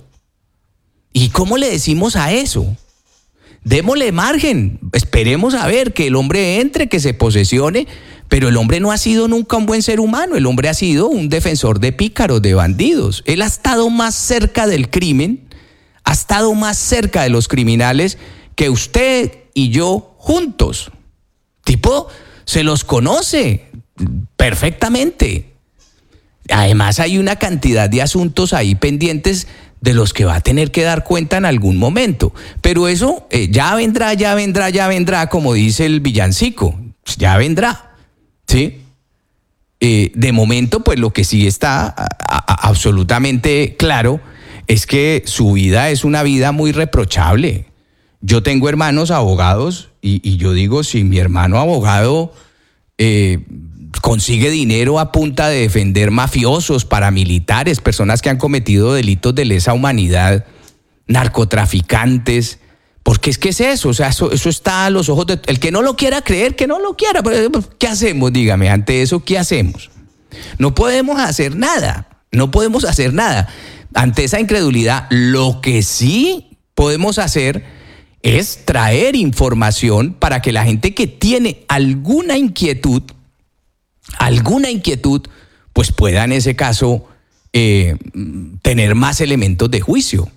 ¿Y cómo le decimos a eso? Démosle margen, esperemos a ver que el hombre entre, que se posesione, pero el hombre no ha sido nunca un buen ser humano, el hombre ha sido un defensor de pícaros, de bandidos. Él ha estado más cerca del crimen, ha estado más cerca de los criminales que usted y yo juntos. Tipo, se los conoce perfectamente. Además hay una cantidad de asuntos ahí pendientes de los que va a tener que dar cuenta en algún momento. Pero eso eh, ya vendrá, ya vendrá, ya vendrá, como dice el villancico, ya vendrá, ¿sí? Eh, de momento, pues lo que sí está a, a, absolutamente claro es que su vida es una vida muy reprochable. Yo tengo hermanos abogados y, y yo digo, si mi hermano abogado eh, consigue dinero a punta de defender mafiosos, paramilitares, personas que han cometido delitos de lesa humanidad, narcotraficantes, porque es que es eso, o sea, eso, eso está a los ojos de... El que no lo quiera creer, que no lo quiera, ¿qué hacemos? Dígame, ante eso, ¿qué hacemos? No podemos hacer nada, no podemos hacer nada. Ante esa incredulidad, lo que sí podemos hacer es traer información para que la gente que tiene alguna inquietud, alguna inquietud, pues pueda en ese caso eh, tener más elementos de juicio,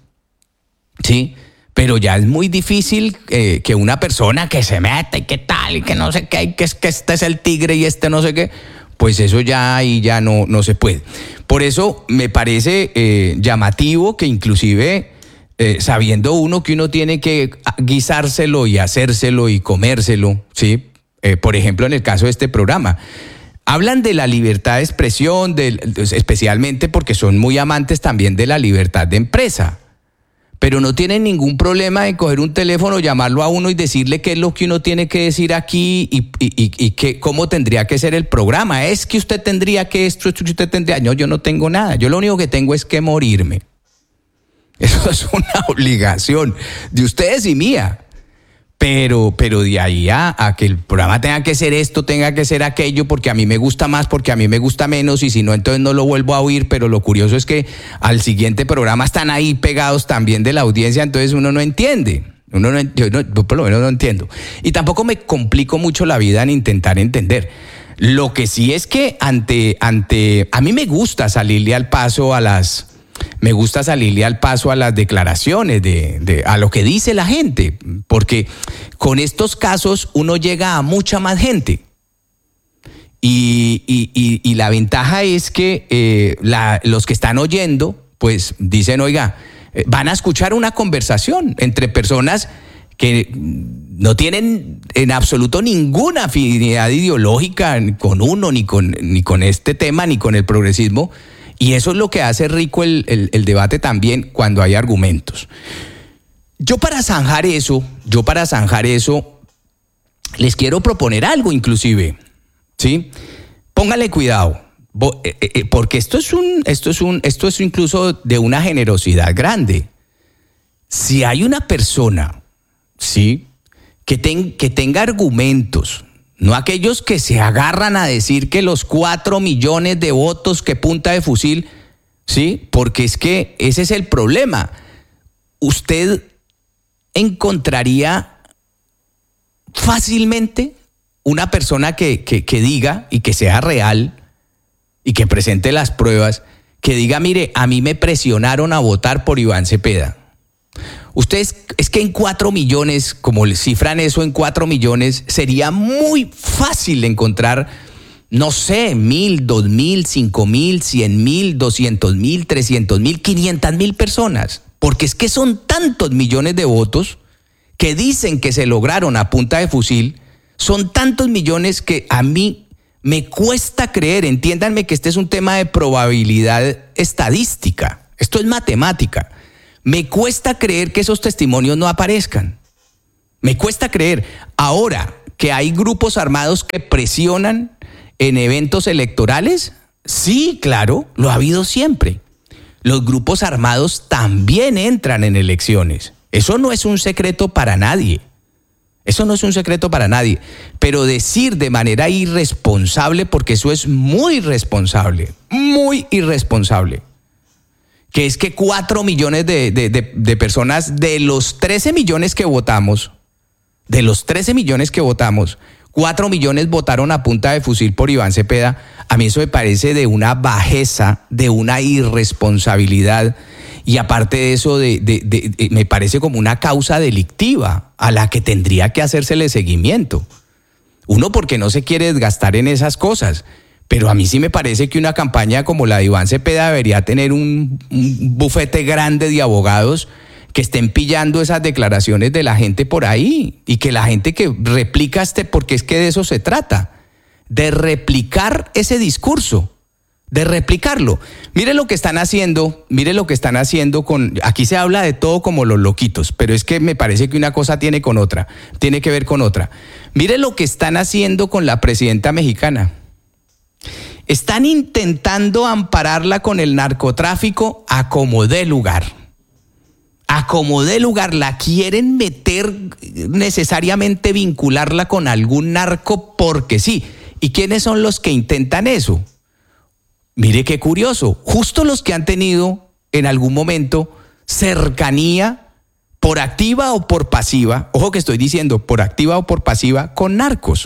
¿sí? Pero ya es muy difícil eh, que una persona que se meta y qué tal y que no sé qué, y que, es, que este es el tigre y este no sé qué, pues eso ya ahí ya no, no se puede. Por eso me parece eh, llamativo que inclusive eh, sabiendo uno que uno tiene que guisárselo y hacérselo y comérselo, ¿sí? Eh, por ejemplo, en el caso de este programa, hablan de la libertad de expresión, de, especialmente porque son muy amantes también de la libertad de empresa, pero no tienen ningún problema en coger un teléfono, llamarlo a uno y decirle qué es lo que uno tiene que decir aquí y, y, y, y que, cómo tendría que ser el programa. Es que usted tendría que esto, esto, usted tendría... No, yo no tengo nada, yo lo único que tengo es que morirme. Eso es una obligación de ustedes y mía. Pero, pero de ahí a, a que el programa tenga que ser esto, tenga que ser aquello, porque a mí me gusta más, porque a mí me gusta menos, y si no, entonces no lo vuelvo a oír. Pero lo curioso es que al siguiente programa están ahí pegados también de la audiencia, entonces uno no entiende. Uno no, yo, no, yo por lo menos no entiendo. Y tampoco me complico mucho la vida en intentar entender. Lo que sí es que ante, ante, a mí me gusta salirle al paso a las... Me gusta salirle al paso a las declaraciones, de, de, a lo que dice la gente, porque con estos casos uno llega a mucha más gente. Y, y, y, y la ventaja es que eh, la, los que están oyendo, pues dicen, oiga, eh, van a escuchar una conversación entre personas que no tienen en absoluto ninguna afinidad ideológica con uno, ni con, ni con este tema, ni con el progresismo. Y eso es lo que hace rico el, el, el debate también cuando hay argumentos. Yo para zanjar eso, yo para zanjar eso, les quiero proponer algo inclusive, ¿sí? Póngale cuidado, porque esto es un, esto es un, esto es incluso de una generosidad grande. Si hay una persona, ¿sí?, que, ten, que tenga argumentos, no aquellos que se agarran a decir que los cuatro millones de votos que punta de fusil, ¿sí? Porque es que ese es el problema. Usted encontraría fácilmente una persona que, que, que diga y que sea real y que presente las pruebas que diga, mire, a mí me presionaron a votar por Iván Cepeda. Ustedes, es que en cuatro millones, como le cifran eso en cuatro millones, sería muy fácil encontrar, no sé, mil, dos mil, cinco mil, cien mil, doscientos mil, trescientos mil, quinientas mil personas. Porque es que son tantos millones de votos que dicen que se lograron a punta de fusil, son tantos millones que a mí me cuesta creer, entiéndanme que este es un tema de probabilidad estadística, esto es matemática. Me cuesta creer que esos testimonios no aparezcan. Me cuesta creer. Ahora que hay grupos armados que presionan en eventos electorales, sí, claro, lo ha habido siempre. Los grupos armados también entran en elecciones. Eso no es un secreto para nadie. Eso no es un secreto para nadie. Pero decir de manera irresponsable, porque eso es muy irresponsable, muy irresponsable, que es que cuatro millones de, de, de, de personas de los trece millones que votamos, de los trece millones que votamos, cuatro millones votaron a punta de fusil por Iván Cepeda. A mí eso me parece de una bajeza, de una irresponsabilidad. Y aparte de eso, de, de, de, de, me parece como una causa delictiva a la que tendría que hacérsele seguimiento. Uno, porque no se quiere desgastar en esas cosas, pero a mí sí me parece que una campaña como la de Iván Cepeda debería tener un, un bufete grande de abogados que estén pillando esas declaraciones de la gente por ahí y que la gente que replica este, porque es que de eso se trata, de replicar ese discurso. De replicarlo. Mire lo que están haciendo, mire lo que están haciendo con, aquí se habla de todo como los loquitos, pero es que me parece que una cosa tiene con otra, tiene que ver con otra. Mire lo que están haciendo con la presidenta mexicana. Están intentando ampararla con el narcotráfico a como dé lugar. A como dé lugar, la quieren meter necesariamente, vincularla con algún narco porque sí. ¿Y quiénes son los que intentan eso? Mire qué curioso, justo los que han tenido en algún momento cercanía por activa o por pasiva, ojo que estoy diciendo por activa o por pasiva, con narcos.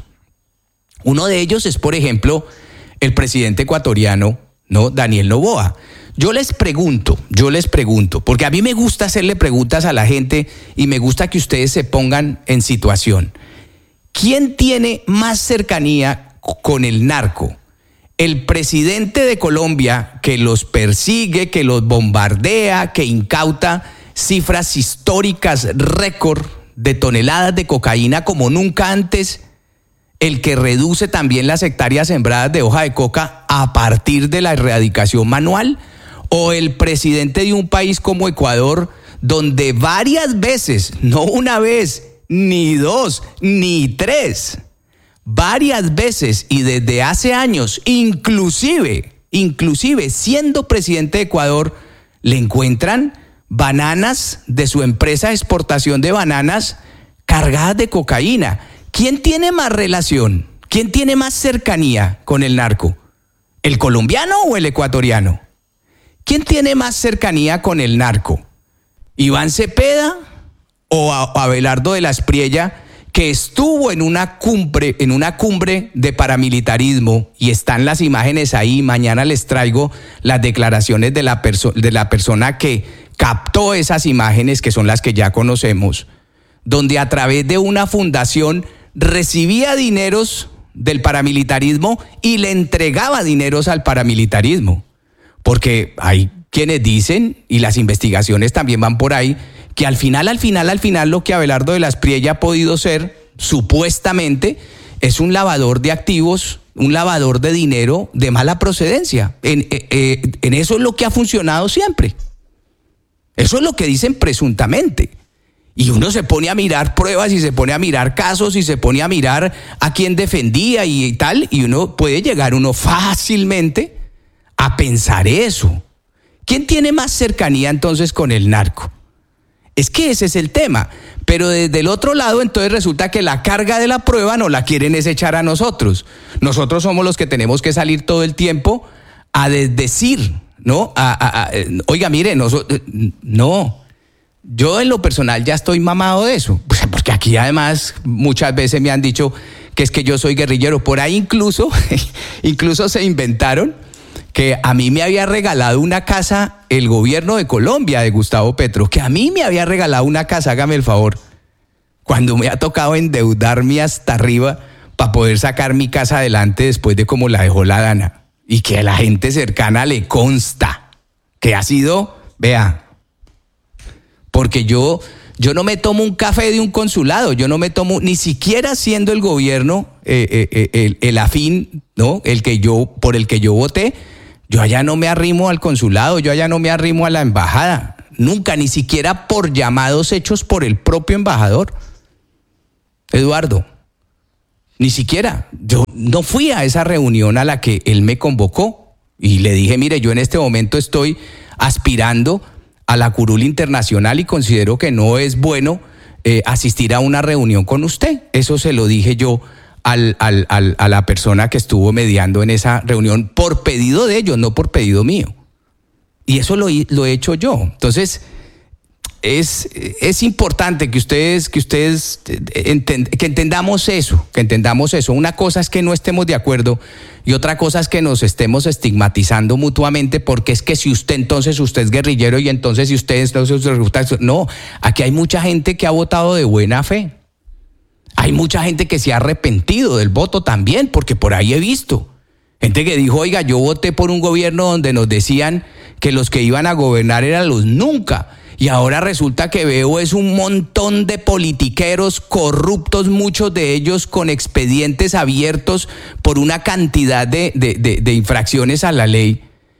Uno de ellos es, por ejemplo, el presidente ecuatoriano, ¿no? Daniel Noboa. Yo les pregunto, yo les pregunto, porque a mí me gusta hacerle preguntas a la gente y me gusta que ustedes se pongan en situación. ¿Quién tiene más cercanía con el narco? El presidente de Colombia, que los persigue, que los bombardea, que incauta cifras históricas récord de toneladas de cocaína como nunca antes, el que reduce también las hectáreas sembradas de hoja de coca a partir de la erradicación manual, o el presidente de un país como Ecuador, donde varias veces, no una vez, ni dos, ni tres, varias veces y desde hace años, inclusive, inclusive siendo presidente de Ecuador, le encuentran bananas de su empresa de exportación de bananas cargadas de cocaína. ¿Quién tiene más relación? ¿Quién tiene más cercanía con el narco? ¿El colombiano o el ecuatoriano? ¿Quién tiene más cercanía con el narco? ¿Iván Cepeda o Abelardo de la Espriella, que estuvo en una cumbre, en una cumbre de paramilitarismo, y están las imágenes ahí? Mañana les traigo las declaraciones de la, perso- de la persona que captó esas imágenes, que son las que ya conocemos, donde a través de una fundación recibía dineros del paramilitarismo y le entregaba dineros al paramilitarismo. Porque hay quienes dicen, y las investigaciones también van por ahí, que al final, al final, al final lo que Abelardo de la Espriella ha podido ser, supuestamente, es un lavador de activos, un lavador de dinero de mala procedencia. En, eh, en eso es lo que ha funcionado siempre. Eso es lo que dicen presuntamente. Y uno se pone a mirar pruebas y se pone a mirar casos y se pone a mirar a quién defendía y tal, y uno puede llegar uno fácilmente a pensar eso. ¿Quién tiene más cercanía entonces con el narco? Es que ese es el tema. Pero desde el otro lado, entonces resulta que la carga de la prueba no la quieren es echar a nosotros. Nosotros somos los que tenemos que salir todo el tiempo a desdecir, ¿no? A, a, a, oiga, mire, no, no. Yo en lo personal ya estoy mamado de eso. Pues porque aquí además muchas veces me han dicho que es que yo soy guerrillero. Por ahí incluso, incluso se inventaron que a mí me había regalado una casa el gobierno de Colombia, de Gustavo Petro, que a mí me había regalado una casa, hágame el favor, cuando me ha tocado endeudarme hasta arriba para poder sacar mi casa adelante después de cómo la dejó la Dana. Y que a la gente cercana le consta que ha sido, vea, porque yo, yo no me tomo un café de un consulado, yo no me tomo, ni siquiera siendo el gobierno, eh, eh, el, el afín, ¿no? El que yo, por el que yo voté, yo allá no me arrimo al consulado, yo allá no me arrimo a la embajada, nunca, ni siquiera por llamados hechos por el propio embajador. Eduardo, ni siquiera, yo no fui a esa reunión a la que él me convocó y le dije, mire, yo en este momento estoy aspirando a la curul internacional y considero que no es bueno eh, asistir a una reunión con usted. Eso se lo dije yo al, al, al, a la persona que estuvo mediando en esa reunión por pedido de ellos, no por pedido mío. Y eso lo, lo he hecho yo. Entonces, Es, es importante que ustedes, que ustedes entend, que entendamos eso, que entendamos eso. Una cosa es que no estemos de acuerdo y otra cosa es que nos estemos estigmatizando mutuamente, porque es que si usted entonces usted es guerrillero y entonces si ustedes no, no, aquí hay mucha gente que ha votado de buena fe. Hay mucha gente que se ha arrepentido del voto también, porque por ahí he visto gente que dijo, oiga, yo voté por un gobierno donde nos decían que los que iban a gobernar eran los nunca. Y ahora resulta que veo es un montón de politiqueros corruptos, muchos de ellos con expedientes abiertos por una cantidad de, de, de, de infracciones a la ley.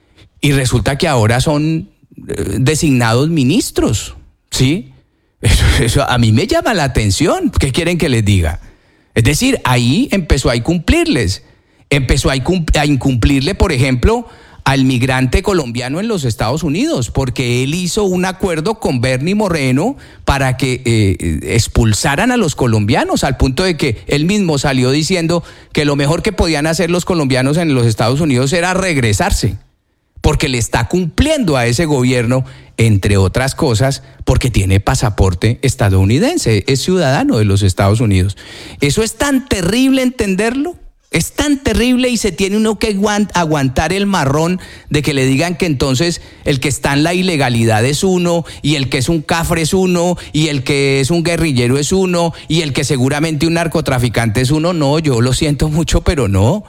Y resulta que ahora son eh, designados ministros, ¿sí? Eso, eso a mí me llama la atención. ¿Qué quieren que les diga? Es decir, ahí empezó a incumplirles. Empezó a incumplirle, por ejemplo, al migrante colombiano en los Estados Unidos, porque él hizo un acuerdo con Bernie Moreno para que eh, expulsaran a los colombianos, al punto de que él mismo salió diciendo que lo mejor que podían hacer los colombianos en los Estados Unidos era regresarse, porque le está cumpliendo a ese gobierno, entre otras cosas, porque tiene pasaporte estadounidense, es ciudadano de los Estados Unidos. Eso es tan terrible entenderlo. Es tan terrible y se tiene uno que aguantar el marrón de que le digan que entonces el que está en la ilegalidad es uno, y el que es un cafre es uno, y el que es un guerrillero es uno, y el que seguramente un narcotraficante es uno. No, yo lo siento mucho, pero no,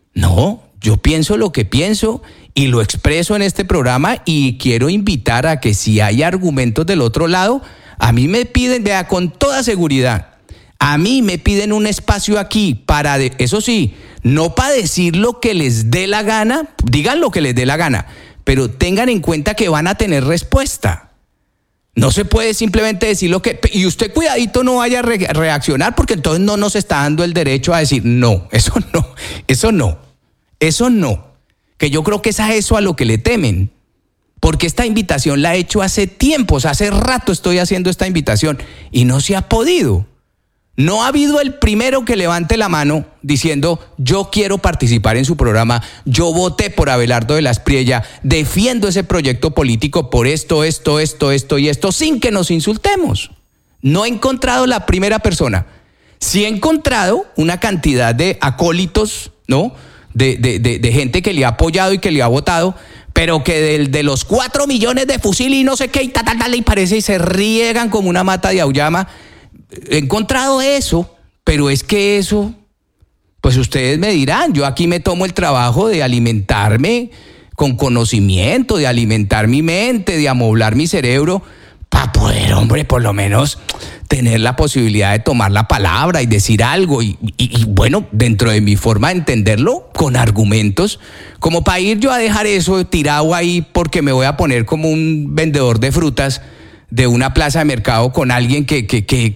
no, yo pienso lo que pienso y lo expreso en este programa, y quiero invitar a que si hay argumentos del otro lado, a mí me piden, vea, con toda seguridad, a mí me piden un espacio aquí para, de, eso sí, no para decir lo que les dé la gana, digan lo que les dé la gana, pero tengan en cuenta que van a tener respuesta. No se puede simplemente decir lo que... Y usted cuidadito no vaya a re, reaccionar, porque entonces no nos está dando el derecho a decir, no, eso no, eso no, eso no. Que yo creo que es a eso a lo que le temen. Porque esta invitación la he hecho hace tiempos, hace rato estoy haciendo esta invitación y no se ha podido. No ha habido el primero que levante la mano diciendo, yo quiero participar en su programa, yo voté por Abelardo de la Espriella, defiendo ese proyecto político por esto, esto, esto, esto y esto, sin que nos insultemos. No he encontrado la primera persona. Sí he encontrado una cantidad de acólitos, ¿no? De, de, de, de gente que le ha apoyado y que le ha votado, pero que de, de los cuatro millones de fusil y no sé qué, y tal, tal, tal, y parece y se riegan como una mata de auyama. He encontrado eso, pero es que eso, pues ustedes me dirán, yo aquí me tomo el trabajo de alimentarme con conocimiento, de alimentar mi mente, de amoblar mi cerebro, para poder, hombre, por lo menos tener la posibilidad de tomar la palabra y decir algo, y, y, y bueno, dentro de mi forma de entenderlo, con argumentos, como para ir yo a dejar eso tirado ahí porque me voy a poner como un vendedor de frutas de una plaza de mercado con alguien que, que, que,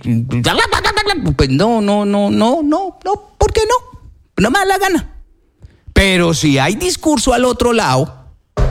pues no, no, no, no, no, no, ¿por qué no? No me da la gana. Pero si hay discurso al otro lado,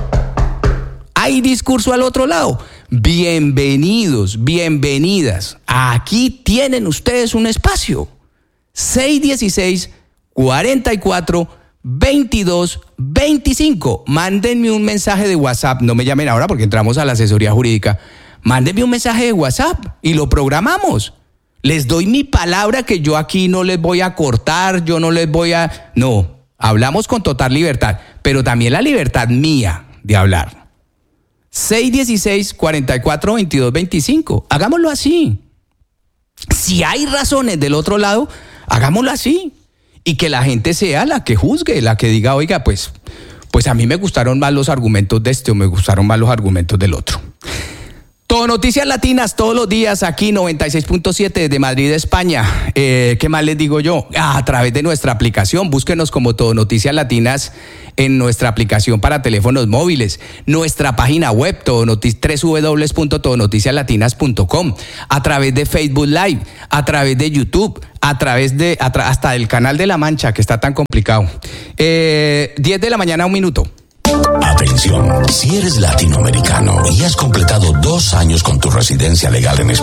hay discurso al otro lado, bienvenidos, bienvenidas, aquí tienen ustedes un espacio. seis dieciséis, cuarenta y cuatro, veintidós, veinticinco. Mándenme un mensaje de WhatsApp, no me llamen ahora porque entramos a la asesoría jurídica. Mándenme un mensaje de WhatsApp y lo programamos. Les doy mi palabra que yo aquí no les voy a cortar, yo no les voy a... No, Hablamos con total libertad, pero también la libertad mía de hablar. seis uno seis, cuatro cuatro, veintidós veinticinco. Hagámoslo así. Si hay razones del otro lado, hagámoslo así. Y que la gente sea la que juzgue, la que diga, oiga, pues, pues a mí me gustaron más los argumentos de este o me gustaron más los argumentos del otro. Todo Noticias Latinas todos los días aquí, noventa y seis punto siete desde Madrid, España. Eh, ¿Qué más les digo yo? Ah, a través de nuestra aplicación, búsquenos como Todo Noticias Latinas en nuestra aplicación para teléfonos móviles, nuestra página web, todo notic- doble u doble u doble u punto todo noticias latinas punto com, a través de Facebook Live, a través de YouTube, a través de, a tra- hasta el canal de La Mancha, que está tan complicado. Eh, diez de la mañana, un minuto. Atención, si eres latinoamericano y has completado dos años con tu residencia legal en España,